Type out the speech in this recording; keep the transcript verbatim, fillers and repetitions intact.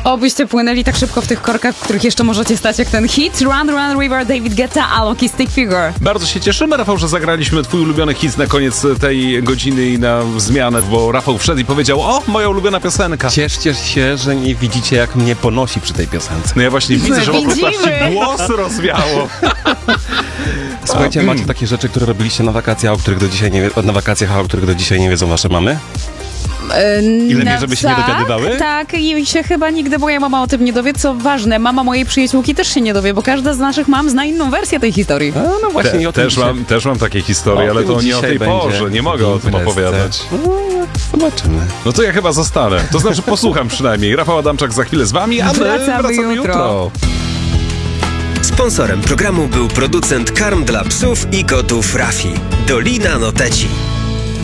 Obyście płynęli tak szybko w tych korkach, w których jeszcze możecie stać jak ten hit. Run, Run, River, David Guetta, Alok, Stick Figure. Bardzo się cieszymy, Rafał, że zagraliśmy twój ulubiony hit na koniec tej godziny i na zmianę, bo Rafał wszedł i powiedział: o, moja ulubiona piosenka. Cieszcie się, że nie widzicie, jak mnie ponosi przy tej piosence. No ja właśnie widzę, że po prostu widzimy. aż głos rozwiało. Słuchajcie, macie takie rzeczy, które robiliście na wakacjach, o których do dzisiaj nie wie, na wakacjach, a o których do dzisiaj nie wiedzą wasze mamy? Ile no wie, żeby się nie tak, dowiadywały? Tak, i się chyba nigdy moja mama o tym nie dowie. Co ważne, mama mojej przyjaciółki też się nie dowie, bo każda z naszych mam zna inną wersję tej historii. A, no właśnie, Te, i o tym też, dzisiaj, mam, też mam takie historie, o ale tym to nie o tej dzisiaj będzie porze, nie mogę o tym w imprezce. opowiadać. No, zobaczymy. No to ja chyba zostanę. To znaczy posłucham przynajmniej. Rafał Adamczak za chwilę z wami, a my Wracamy wracamy jutro. jutro. Sponsorem programu był producent karm dla psów i kotów Rafi. Dolina Noteci.